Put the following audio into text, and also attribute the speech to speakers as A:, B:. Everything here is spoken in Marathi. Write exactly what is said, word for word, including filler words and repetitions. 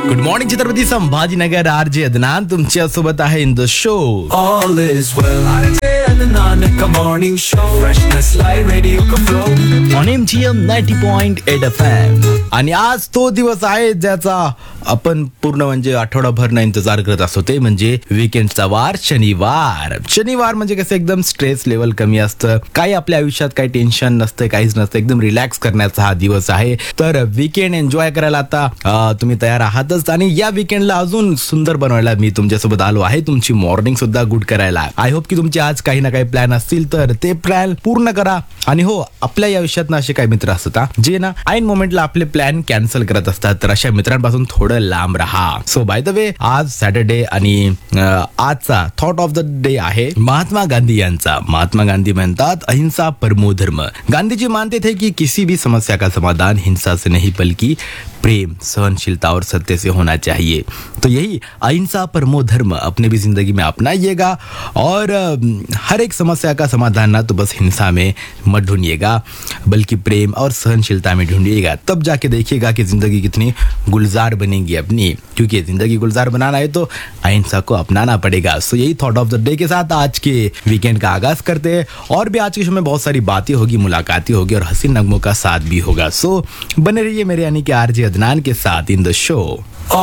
A: Good morning Chhatrapati Sambhajinagar. R J Adnan तुमच्या सोबत आहे in the show.
B: All is well. R J Adnan का morning show. Freshness like radio का flow.
A: On M G M ninety point eight F M. आणि आज तो दिवस आहे ज्याचा आपण पूर्ण म्हणजे आठवडाभर ना इंतजार करत असतो, ते म्हणजे विकेंडचा वार शनिवार. शनिवार म्हणजे कसं एकदम स्ट्रेस लेवल कमी असतं, काही आपल्या आयुष्यात काही टेन्शन नसतं, काहीच नसतं, एकदम रिलॅक्स करण्याचा हा दिवस आहे. तर विकेंड एन्जॉय करायला आता अं, तुम्ही तयार आहातच. आणि या विकेंडला अजून सुंदर बनवायला मी तुमच्यासोबत आलो आहे, तुमची मॉर्निंग सुद्धा गुड करायला. आय होप की तुमचे आज काही ना काही प्लॅन असतील तर ते प्लॅन पूर्ण करा. आणि हो, आपल्या या आयुष्यात ना असे काही मित्र असतात जे ना ऐन मोमेंटला आपले प्लॅन कॅन्सल करत असतात, तर अशा मित्रांपासून थोडं लांब राहा. सो बाय द वे, आज सॅटर्डे आणि अं, आजचा थॉट ऑफ द डे आहे महात्मा गांधी यांचा. महात्मा गांधी म्हणतात अहिंसा परमो धर्म. गांधी जी मानते थे कि किसी भी समस्या का समाधान हिंसा से नहीं बल्कि प्रेम, सहनशीलता और सत्य से होना चाहिए. तो यही अहिंसा परमो धर्म अपने भी जिंदगी में अपनाइएगा और अ, हर एक समस्या का समाधान ना तो बस हिंसा में मत ढूंढिएगा बल्कि प्रेम और सहनशीलता में ढूंढिएगा. तब जाके देखिएगा कि जिंदगी कितनी गुलजार बनेगी अपनी, क्योंकि जिंदगी गुलजार बनाना है तो अहिंसा को अपनाना पड़ेगा. सो यही थॉट ऑफ द डे के साथ आज के वीकेंड का आगाज करते हैं. और भी आज के शो में बहुत सारी बातें होगी, मुलाकातें होगी और हसीन नगमों का साथ भी होगा. सो बने रहिए मेरे यानी कि आरजे अदनान के साथ इन द शो.